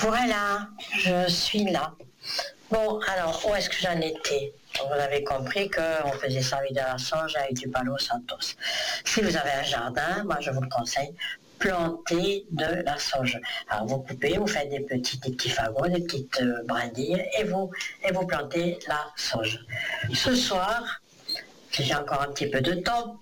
Voilà, je suis là. Bon, alors, où est-ce que j'en étais? Vous avez compris qu'on faisait servir de la sauge avec du Palo Santos. Si vous avez un jardin, moi je vous le conseille, plantez de la sauge. Alors vous coupez, vous faites des petits fagots, des petites brindilles et vous plantez la sauge. Ce soir, si j'ai encore un petit peu de temps,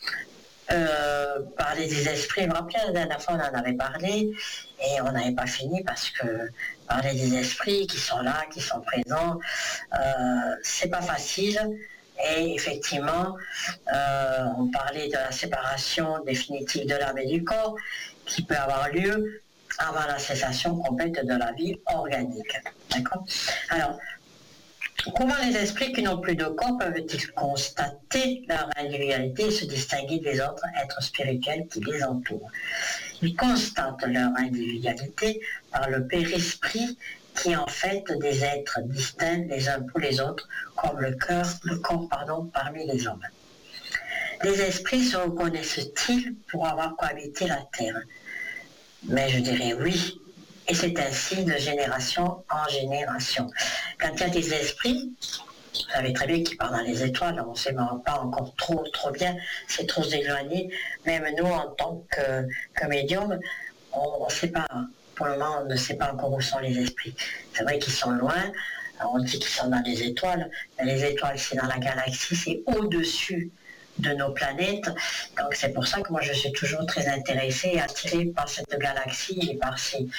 parler des esprits, je me rappelle la dernière fois on en avait parlé et on n'avait pas fini parce que parler des esprits qui sont là, qui sont présents, c'est pas facile. Et effectivement, on parlait de la séparation définitive de l'âme et du corps qui peut avoir lieu avant la cessation complète de la vie organique. D'accord ? Alors, comment les esprits qui n'ont plus de corps peuvent-ils constater leur individualité et se distinguer des autres êtres spirituels qui les entourent? Ils constatent leur individualité par le père-esprit qui est en fait des êtres distincts les uns pour les autres, comme le corps parmi les hommes. Les esprits se reconnaissent-ils pour avoir cohabité la terre? Mais je dirais oui. Et c'est ainsi de génération en génération. Quand il y a des esprits, vous savez très bien qu'ils parlent dans les étoiles, on ne sait pas encore trop bien, c'est trop éloigné. Même nous, en tant que médium, on ne sait pas, pour le moment, on ne sait pas encore où sont les esprits. C'est vrai qu'ils sont loin, on dit qu'ils sont dans les étoiles, mais les étoiles, c'est dans la galaxie, c'est au-dessus de nos planètes. Donc c'est pour ça que moi je suis toujours très intéressée et attirée par cette galaxie et par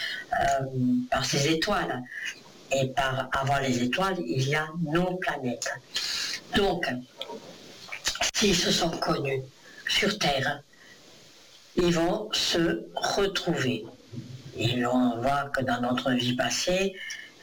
ces étoiles. Et avant les étoiles, il y a nos planètes. Donc, s'ils se sont connus sur Terre, ils vont se retrouver. Et on voit que dans notre vie passée,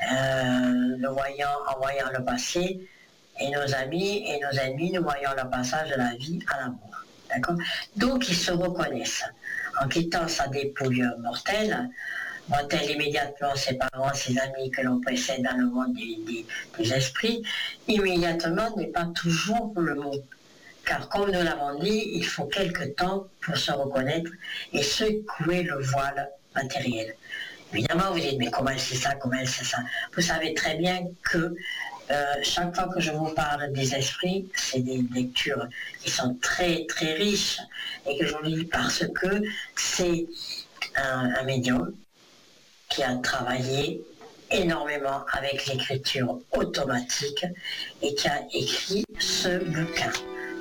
en voyant le passé, et nos amis et nos ennemis, nous voyons le passage de la vie à la mort. D'accord ? Donc ils se reconnaissent. En quittant sa dépouille mortelle, voit-elle immédiatement ses parents, ses amis que l'on précède dans le monde des esprits, immédiatement n'est pas toujours le mot. Car comme nous l'avons dit, il faut quelque temps pour se reconnaître et secouer le voile matériel. Évidemment, vous dites, mais comment c'est ça? Vous savez très bien que chaque fois que je vous parle des esprits, c'est des lectures qui sont très très riches et que je vous lis parce que c'est un médium qui a travaillé énormément avec l'écriture automatique et qui a écrit ce bouquin.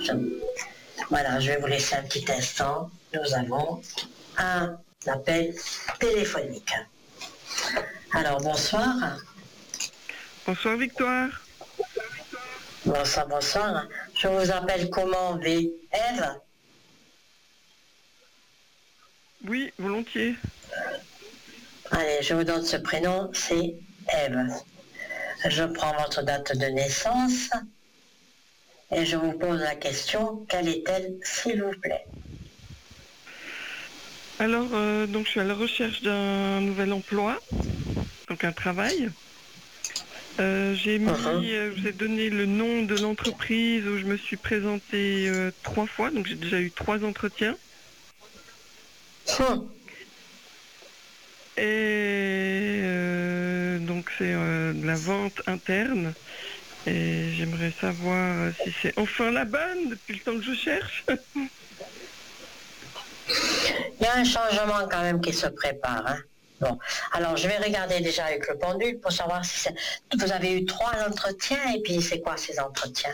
Voilà, je vais vous laisser un petit instant. Nous avons un appel téléphonique. Alors, bonsoir. Bonsoir Victoire. Bonsoir. Je vous appelle comment, Ève? Oui, volontiers. Allez, je vous donne ce prénom, c'est Ève. Je prends votre date de naissance et je vous pose la question, quelle est-elle, s'il vous plaît? Alors, donc je suis à la recherche d'un nouvel emploi, donc un travail. Je vous ai donné le nom de l'entreprise où je me suis présentée 3 fois, donc j'ai déjà eu 3 entretiens. Et donc c'est de la vente interne. Et j'aimerais savoir si c'est enfin la bonne depuis le temps que je cherche. Il y a un changement quand même qui se prépare. Hein. Bon, alors je vais regarder déjà avec le pendule pour savoir si vous avez eu 3 entretiens et puis c'est quoi ces entretiens?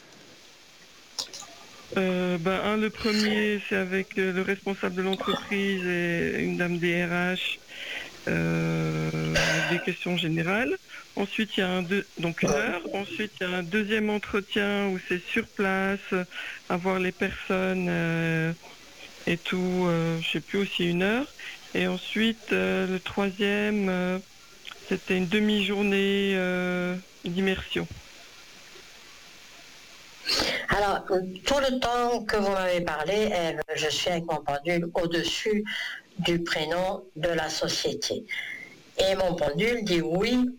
Le premier c'est avec le responsable de l'entreprise et une dame des RH, des questions générales. Ensuite il y a donc 1 heure. Ensuite il y a un deuxième entretien où c'est sur place, à voir les personnes et tout, je sais plus, aussi 1 heure. Et ensuite, le troisième, c'était une demi-journée d'immersion. Alors, tout le temps que vous m'avez parlé, Ève, je suis avec mon pendule au-dessus du prénom de la société. Et mon pendule dit oui.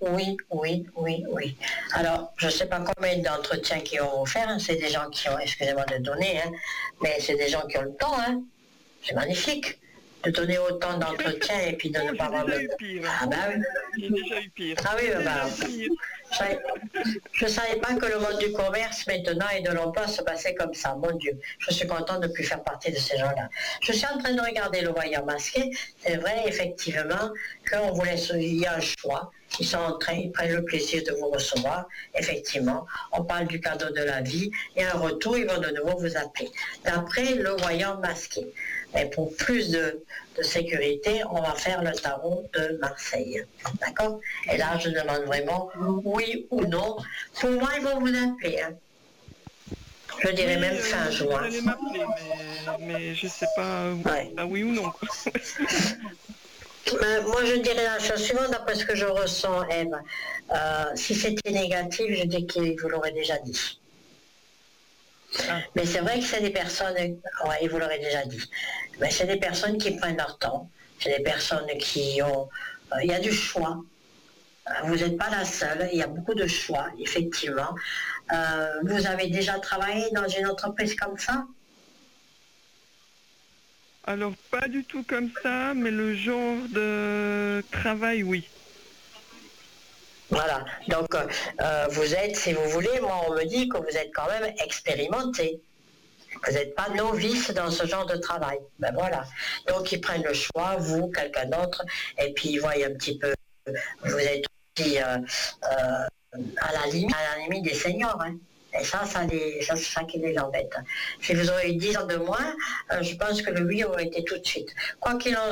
Alors, je ne sais pas combien d'entretiens qu'ils vont vous faire, hein. C'est des gens qui ont, excusez-moi de donner, hein, mais c'est des gens qui ont le temps, hein. C'est magnifique. de donner autant d'entretien et puis de ne pas avoir J'ai déjà eu pire. Ah bah oui. J'ai déjà eu pire. Ah oui, bah, Pire. je ne savais pas que le monde du commerce maintenant et de l'emploi se passait comme ça. Mon Dieu, je suis contente de ne plus faire partie de ces gens-là. Je suis en train de regarder Le Voyant masqué. C'est vrai, effectivement, qu'on vous laisse, il y a un choix. Ils sont en train, ils prennent le plaisir de vous recevoir. Effectivement, on parle du cadeau de la vie. Et un retour, ils vont de nouveau vous appeler. D'après Le Voyant masqué. Et pour plus de sécurité, on va faire le tarot de Marseille. D'accord? Et là, je demande vraiment oui ou non. Pour moi, ils vont vous appeler. Hein. Je dirais même fin juin. Vous allez m'appeler, mais je ne sais pas oui ou non. Moi, je dirais la chose suivante, d'après ce que je ressens, Eve. Si c'était négatif, je dis qu'il vous l'aurait déjà dit. Ah. Mais c'est vrai que c'est des personnes, il vous l'aurait déjà dit, mais c'est des personnes qui prennent leur temps, c'est des personnes qui ont, il y a du choix, vous n'êtes pas la seule, il y a beaucoup de choix, effectivement. Vous avez déjà travaillé dans une entreprise comme ça ? Alors, pas du tout comme ça, mais le genre de travail, oui. Voilà, donc vous êtes, si vous voulez, moi on me dit que vous êtes quand même expérimenté. Vous n'êtes pas novice dans ce genre de travail. Ben voilà. Donc ils prennent le choix, vous, quelqu'un d'autre, et puis ils voient un petit peu, vous êtes aussi à la limite des seniors. Hein. Et ça c'est ça qui les embête. Si vous aurez eu 10 ans de moins, je pense que le oui aurait été tout de suite. Quoi qu'il en